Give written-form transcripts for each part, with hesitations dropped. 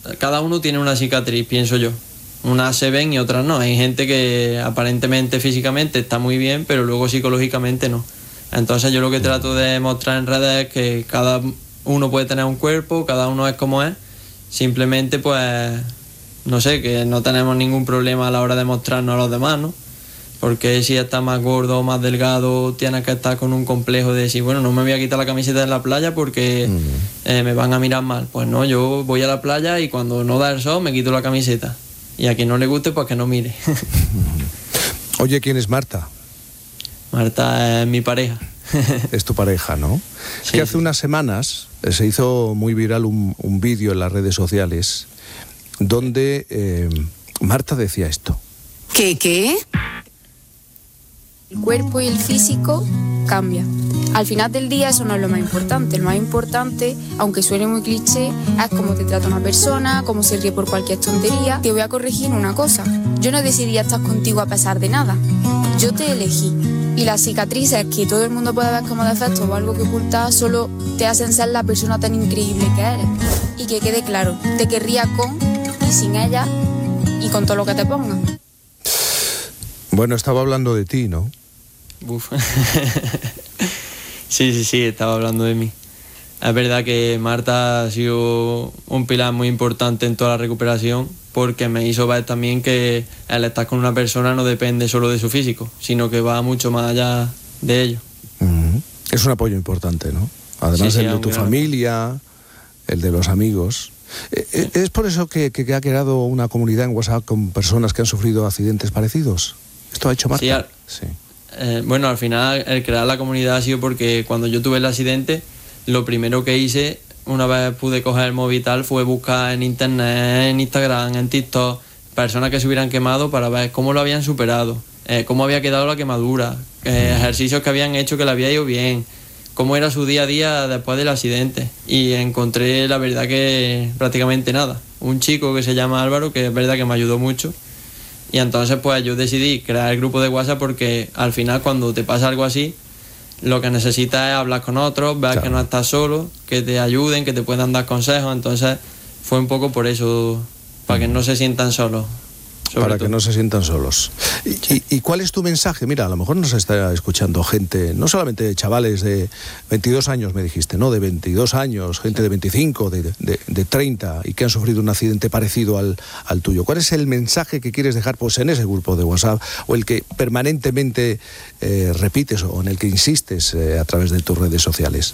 cada uno tiene una cicatriz, pienso yo. Unas se ven y otras no. Hay gente que aparentemente físicamente está muy bien, pero luego psicológicamente no. Entonces yo lo que trato de mostrar en redes es que cada uno puede tener un cuerpo, cada uno es como es. Simplemente pues, no sé, que no tenemos ningún problema a la hora de mostrarnos a los demás, ¿no? Porque si estás más gordo o más delgado, tienes que estar con un complejo de decir, bueno, no me voy a quitar la camiseta en la playa porque me van a mirar mal. Pues no, yo voy a la playa y cuando no da el sol me quito la camiseta. Y a quien no le guste, pues que no mire. Oye, ¿quién es Marta? Marta es mi pareja. Es tu pareja, ¿no? Sí, es que hace unas semanas se hizo muy viral un vídeo en las redes sociales donde Marta decía esto. ¿Qué? El cuerpo y el físico cambia. Al final del día eso no es lo más importante. Lo más importante, aunque suene muy cliché, es cómo te trata una persona, cómo se ríe por cualquier tontería. Te voy a corregir una cosa. Yo no decidí estar contigo a pesar de nada. Yo te elegí. Y las cicatrices que todo el mundo puede ver como defectos o algo que ocultar solo te hacen ser la persona tan increíble que eres. Y que quede claro, te querría con y sin ella y con todo lo que te ponga. Bueno, estaba hablando de ti, ¿no? Uf. Sí, estaba hablando de mí. Es verdad que Marta ha sido un pilar muy importante en toda la recuperación, porque me hizo ver también que el estar con una persona no depende solo de su físico, sino que va mucho más allá de ello. Es un apoyo importante, ¿no? Además Sí, el de tu familia, el de los amigos. ¿Es por eso que ha creado una comunidad en WhatsApp con personas que han sufrido accidentes parecidos? ¿Esto ha hecho Marta? Sí. Bueno, al final el crear la comunidad ha sido porque cuando yo tuve el accidente, lo primero que hice, una vez pude coger el móvil y tal, fue buscar en internet, en Instagram, en TikTok, personas que se hubieran quemado para ver cómo lo habían superado, cómo había quedado la quemadura, ejercicios que habían hecho que le había ido bien, cómo era su día a día después del accidente. Y encontré la verdad que prácticamente nada. Un chico que se llama Álvaro, que es verdad que me ayudó mucho. Y entonces pues yo decidí crear el grupo de WhatsApp porque al final cuando te pasa algo así, lo que necesitas es hablar con otros, ver que no estás solo, que te ayuden, que te puedan dar consejos. Entonces fue un poco por eso, para que no se sientan solos. Para que no se sientan solos. ¿Y cuál es tu mensaje? Mira, a lo mejor nos está escuchando gente, no solamente chavales de 22 años, me dijiste, ¿no? De 22 años, gente de 25, de 30, y que han sufrido un accidente parecido al tuyo. ¿Cuál es el mensaje que quieres dejar pues, en ese grupo de WhatsApp, o el que permanentemente repites, o en el que insistes a través de tus redes sociales?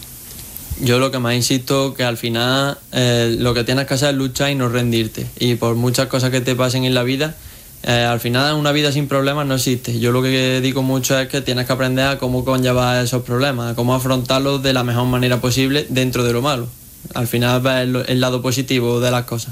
Yo lo que más insisto, que al final lo que tienes que hacer es luchar y no rendirte. Y por muchas cosas que te pasen en la vida, al final una vida sin problemas no existe. Yo lo que digo mucho es que tienes que aprender a cómo conllevar esos problemas, a cómo afrontarlos de la mejor manera posible dentro de lo malo. Al final ves el lado positivo de las cosas.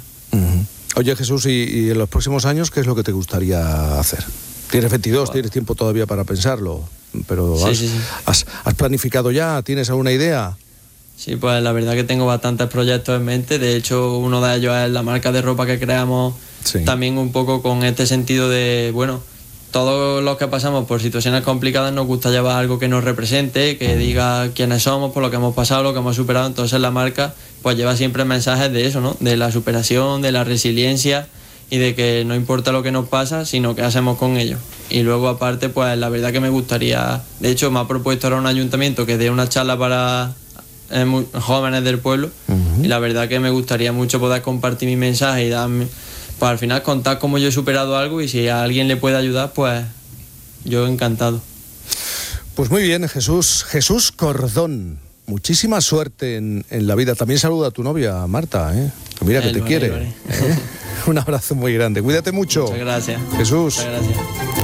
Oye, Jesús, ¿y en los próximos años qué es lo que te gustaría hacer? Tienes 22, tienes tiempo todavía para pensarlo, pero sí. ¿Has planificado ya? ¿Tienes alguna idea? Sí, pues la verdad que tengo bastantes proyectos en mente. De hecho, uno de ellos es la marca de ropa que creamos, también un poco con este sentido de, bueno, todos los que pasamos por situaciones complicadas nos gusta llevar algo que nos represente, que diga quiénes somos, por lo que hemos pasado, lo que hemos superado. Entonces la marca pues lleva siempre mensajes de eso, ¿no? De la superación, de la resiliencia y de que no importa lo que nos pasa, sino qué hacemos con ello. Y luego aparte, pues la verdad que me gustaría, de hecho me ha propuesto ahora un ayuntamiento que dé una charla para jóvenes del pueblo, y la verdad que me gustaría mucho poder compartir mi mensaje y darme, pues al final contar cómo yo he superado algo, y si a alguien le puede ayudar, pues yo encantado. Pues muy bien, Jesús Cordón, muchísima suerte en la vida. También saluda a tu novia Marta, mira que te quiere. Vale. Un abrazo muy grande, cuídate mucho. Muchas gracias. Jesús. Muchas gracias.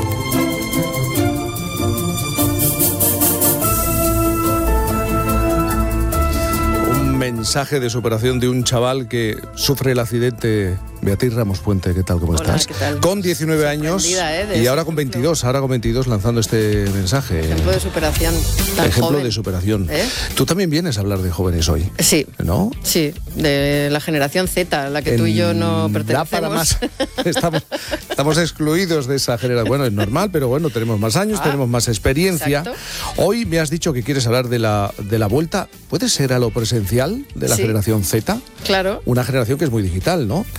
Mensaje de superación de un chaval que sufre el accidente. Beatriz Ramos Puente, ¿qué tal? ¿Cómo estás? ¿Qué tal? Con 19 años y ahora con 22, lanzando este mensaje. Ejemplo de superación. De superación. Tú también vienes a hablar de jóvenes hoy. Sí. ¿No? Sí, de la generación Z, a la que tú y yo no pertenecemos. Para más. Estamos excluidos de esa generación. Bueno, es normal, pero bueno, tenemos más años, tenemos más experiencia. Exacto. Hoy me has dicho que quieres hablar de la vuelta, ¿puede ser a lo presencial de la generación Z? Claro. Una generación que es muy digital, ¿no?